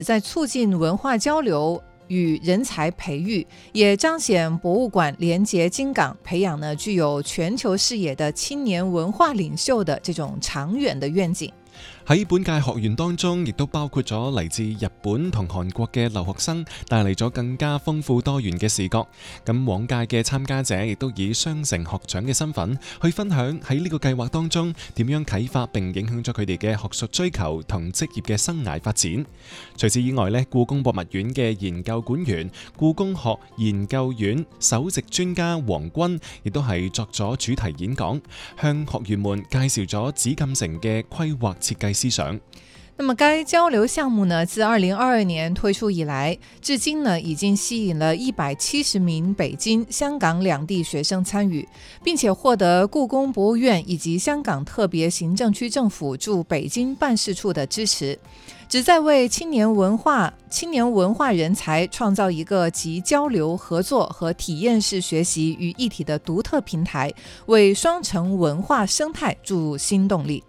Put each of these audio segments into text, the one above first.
在促进文化交流与人才培育，也彰顯博物館連結京港，培養呢具有全球視野的青年文化領袖的這種長遠的願景。 喺本屆學員當中，亦都包括咗嚟自日本同韓國嘅留學生，帶嚟咗更加豐富多元嘅視覺。咁往屆嘅參加者亦都以雙城學長嘅身份去分享喺呢個計劃當中點樣啟發並影響咗佢哋嘅學術追求同職業嘅生涯發展。除此以外呢，故宮博物院嘅研究館員、故宮學研究院首席專家黃君亦都係作咗主題演講，向學員們介紹咗紫禁城嘅規劃設計思想。 那麼該交流項目呢，自2022年推出以來，至今呢已經吸引了170名北京、香港兩地學生參與，並且獲得故宮博物院以及香港特別行政區政府駐北京辦事處的支持，旨在為青年文化人才創造一個集交流、合作和體驗式學習於一體的獨特平台，為雙城文化生態注入新動力。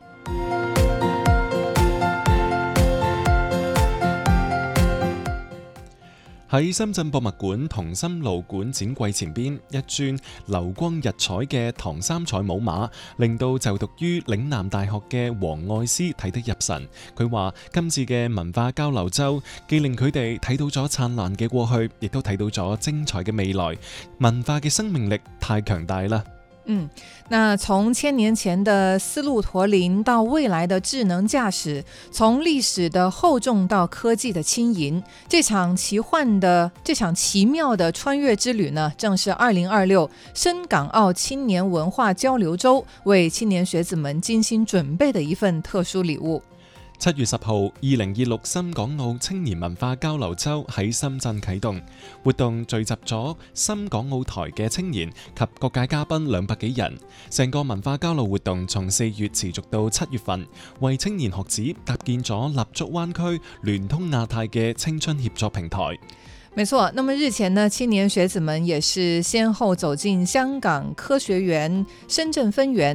喺深圳博物館同心路館展櫃前邊，一尊流光溢彩嘅唐三彩母馬，令到就讀於嶺南大學嘅黃愛詩睇得入神。佢話今次嘅文化交流周，既令佢哋睇到咗燦爛嘅過去，亦都睇到咗精彩嘅未來。文化嘅生命力太強大啦。 那從1000年前的絲路駝鈴到未來的智能駕駛，從歷史的厚重到科技的輕盈，這場奇妙的穿越之旅呢，正是2026深港澳青年文化交流周為青年學子們精心準備的一份特殊禮物。 7月10號，2026深港澳青年文化交流周喺深圳啟動，活動聚集咗深港澳台嘅青年及各界嘉賓200幾人。成個文化交流活動從4月持續到7月份，為青年學子搭建咗立足灣區、聯通亞太嘅青春協作平台。 沒錯，那麼日前呢，青年學子們也是先後走進香港科學園深圳分園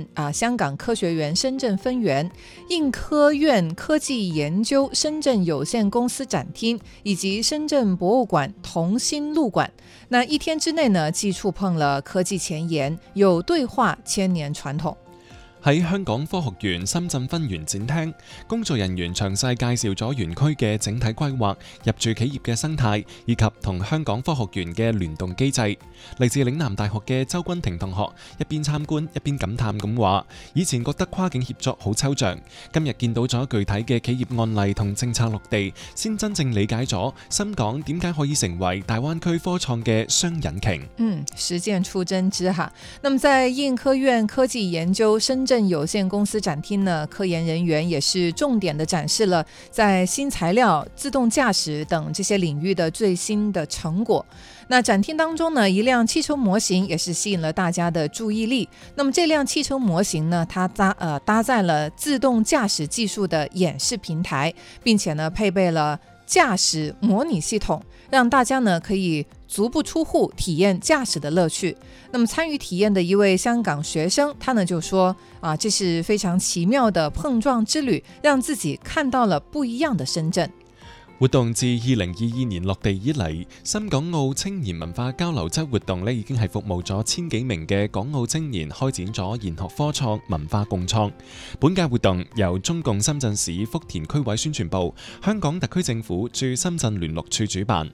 應科院科技研究深圳有限公司展廳以及深圳博物館同心路館。那一天之內呢，既觸碰了科技前沿，又對話千年傳統。 喺香港科學園深圳分園展廳，工作人員詳細介紹咗園區嘅整體規劃、入駐企業嘅生態，以及同香港科學園嘅聯動機制。嚟自嶺南大學嘅周君婷同學一邊參觀一邊感嘆咁話：以前覺得跨境協作好抽象，今日見到咗具體嘅企業案例同政策落地，先真正理解咗深港點解可以成為大灣區科創嘅雙引擎。 實踐出真知哈。那麼在應科院科技研究深圳有限公司展廳呢，科研人員也是重點的展示了在新材料、自動駕駛等這些領域的最新的成果。那展廳當中呢，一輛汽車模型也是吸引了大家的注意力。那麼這輛汽車模型呢，它搭載了自動駕駛技術的演示平台，並且呢配備了駕駛模擬系統，讓大家呢可以足不出戶體驗駕駛的樂趣。那麼參與體驗的一位香港學生，他呢就說這是非常奇妙的碰撞之旅，讓自己看到了不一樣的深圳。 活動自2022年落地以嚟，深港澳青年文化交流周活動呢已經係服務咗1000幾名嘅港澳青年開展咗研學科創、文化共創。本屆活動由中共深圳市福田區委宣傳部、香港特區政府駐深圳聯絡處主辦。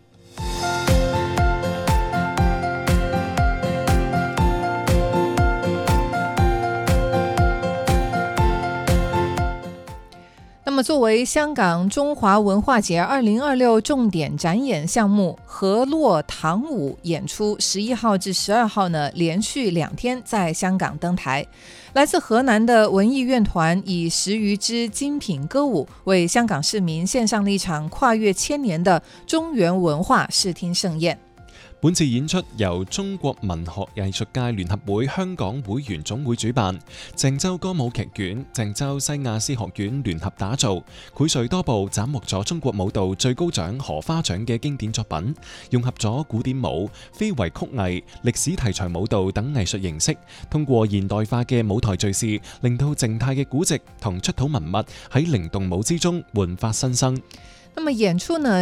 那麼作為香港中華文化節2026重點展演項目，河洛唐舞演出11號至12號呢，連續2天在香港登台。來自河南的文藝樂團以10餘支精品歌舞，為香港市民獻上了一場跨越1000年的中原文化視聽盛宴。 本次演出由中國文學藝術界聯合會香港會員總會主辦，鄭州歌舞劇院、鄭州西亞斯學院聯合打造，薈萃多部斬獲咗中國舞蹈最高獎荷花獎嘅經典作品，融合咗古典舞、非遺曲藝、歷史題材舞蹈等藝術形式，通過現代化嘅舞台敘事，令到靜態嘅古籍同出土文物喺靈動舞之中煥發新生。 那麼演出呢